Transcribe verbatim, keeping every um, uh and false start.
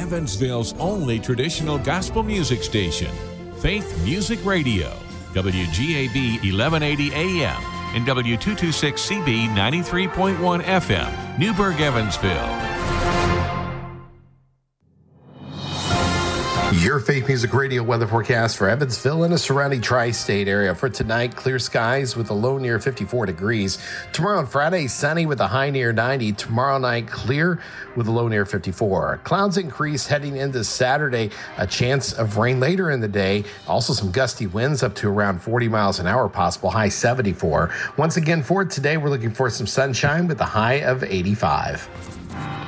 Evansville's only traditional gospel music station, Faith Music Radio, W G A B eleven eighty A M and W two twenty-six C B ninety-three point one F M, Newburgh, Evansville. Your Faith Music Radio weather forecast for Evansville and the surrounding tri-state area. For tonight, clear skies with a low near fifty-four degrees. Tomorrow and Friday, sunny with a high near ninety. Tomorrow night, clear with a low near fifty-four. Clouds increase heading into Saturday. A chance of rain later in the day. Also some gusty winds up to around forty miles an hour possible, high seventy-four. Once again, for today, we're looking for some sunshine with a high of eighty-five.